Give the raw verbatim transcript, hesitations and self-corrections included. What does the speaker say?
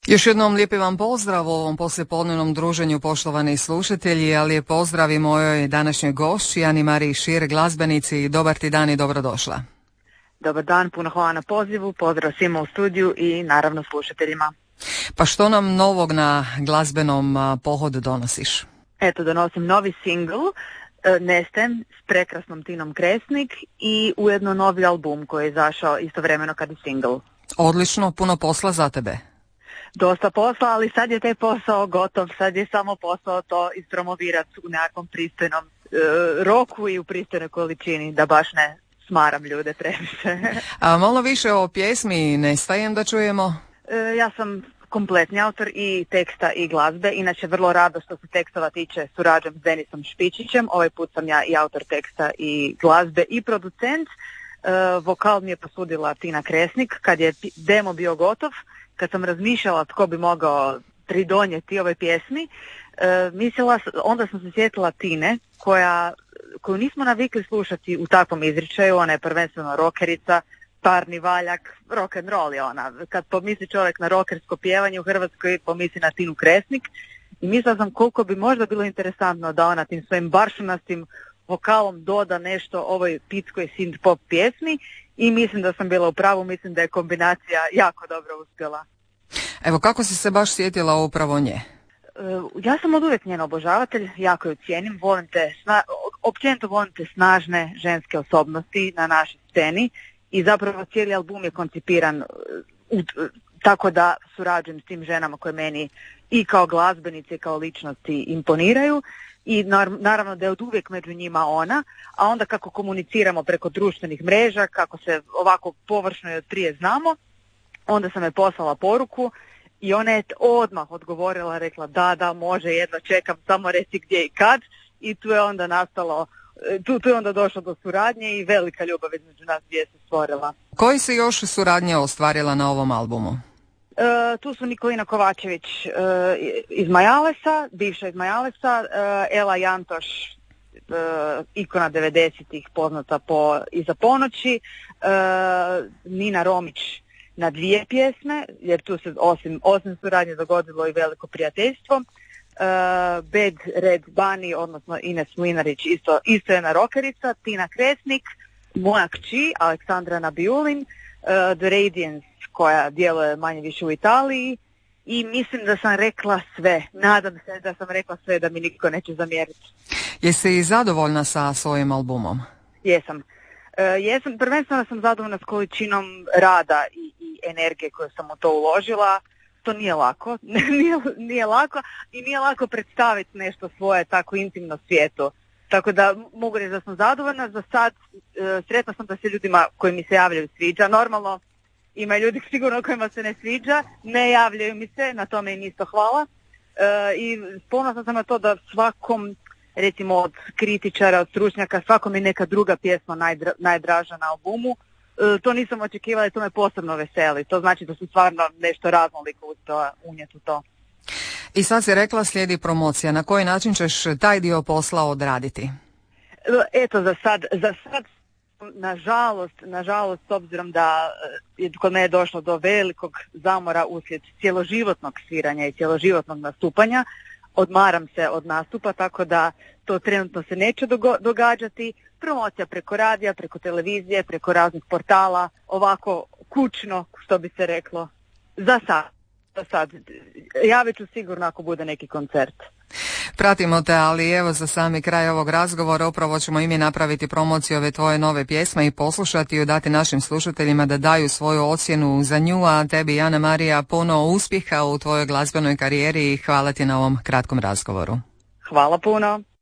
Još jednom lijepi vam pozdrav u ovom poslijepodnevnom druženju, poštovani slušatelji, ali je pozdrav i mojoj današnjoj gošći Ani Mariji Šir, glazbenici. Dobar ti dan i dobrodošla. Dobar dan, puno hvala na pozivu, pozdrav svima u studiju i naravno slušateljima. Pa što nam novog na glazbenom pohodu donosiš? Eto, donosim novi singl, Nestem, s prekrasnom Tinom Kresnik i ujedno novi album koji je izašao istovremeno kad je singl. Odlično, puno posla za tebe. Dosta posla, ali sad je taj posao gotov, sad je samo posao to ispromovirati u nekakvom pristojnom e, roku i u pristojnoj količini, da baš ne smaram ljude previše. A malo više o pjesmi Nestajem da čujemo? E, ja sam kompletni autor i teksta i glazbe, inače vrlo rado što se tekstova tiče surađujem s Denisom Špičićem, ovaj put sam ja i autor teksta i glazbe i producent. E, vokal mi je posudila Tina Kresnik kad je demo bio gotov. Kad sam razmišljala tko bi mogao pridonijeti ovoj pjesmi, e, mislila, onda sam se sjetila Tine, koja, koju nismo navikli slušati u takvom izričaju. Ona je prvenstveno rokerica, parni valjak, rock and roll je ona. Kad pomisli čovjek na rockersko pjevanje u Hrvatskoj, pomisli na Tinu Kresnik. I mislila sam koliko bi možda bilo interesantno da ona tim svojim baršunastim vokalom doda nešto ovoj pitskoj synth pop pjesmi. I mislim da sam bila u pravu, mislim da je kombinacija jako dobro uspjela. Evo, kako si se baš sjetila upravo nje? Uh, ja sam od uvijek njen obožavatelj, jako ju cijenim, volim te, sna, općenito volim te snažne ženske osobnosti na našoj sceni i zapravo cijeli album je koncipiran uh, uh, tako da surađujem s tim ženama koje meni i kao glazbenice i kao ličnosti imponiraju. I naravno da je od uvijek među njima ona, a onda kako komuniciramo preko društvenih mreža, kako se ovako površno i od prije znamo, onda sam je poslala poruku i ona je odmah odgovorila, rekla da, da, može, jedva čekam, samo reci gdje i kad, i tu je onda nastalo, tu, tu je onda došlo do suradnje i velika ljubav između nas dvije se stvorila. Koji si još suradnje ostvarila na ovom albumu? Uh, tu su Nikolina Kovačević uh, iz Majalesa, bivša iz Majalesa, uh, Ela Jantoš, uh, ikona devedesetih, poznata po Iza ponoći, uh, Nina Romić na dvije pjesme, jer tu se osim, osim suradnje dogodilo i veliko prijateljstvo. Uh, Bad Red Bunny, odnosno Ines Mlinarić, isto, isto jedna rokerica, Tina Kresnik, moja kći, Aleksandra Nabiulin, uh, The Radiance, koja djeluje manje više u Italiji, i mislim da sam rekla sve. Nadam se da sam rekla sve, da mi niko neće zamjeriti. Jesi zadovoljna sa svojim albumom? Jesam. E, jesam. Prvenstveno sam zadovoljna s količinom rada i, i energije koju sam u to uložila. To nije lako. nije, nije lako i nije lako predstaviti nešto svoje tako intimno svijetu. Tako da mogu reći da sam zadovoljna. Za sad e, sretna sam da se ljudima koji mi se javljaju sviđa. Normalno ima ljudi sigurno kojima se ne sviđa, ne javljaju mi se, na tome im isto hvala. E, I ponosna sam na to da svakom, recimo od kritičara, od stručnjaka, svakom je neka druga pjesma najdra, najdraža na albumu. E, to nisam očekivala i to me posebno veseli. To znači da su stvarno nešto raznoliko uspjela unijeti u to. I sad si rekla slijedi promocija. Na koji način ćeš taj dio posla odraditi? Eto, za sad, za sad Nažalost, nažalost, s obzirom da je kod mene došlo do velikog zamora uslijed cjeloživotnog sviranja i cjeloživotnog nastupanja, odmaram se od nastupa, tako da to trenutno se neće dogo- događati. Promocija preko radija, preko televizije, preko raznih portala, ovako kućno, što bi se reklo, za sad. Za sad. Javit ću sigurno ako bude neki koncert. Pratimo te, ali evo za sami kraj ovog razgovora upravo ćemo i mi napraviti promociju ove tvoje nove pjesme i poslušati ju, dati našim slušateljima da daju svoju ocjenu za nju, a tebi, Ana Marija, puno uspjeha u tvojoj glazbenoj karijeri i hvala ti na ovom kratkom razgovoru. Hvala puno.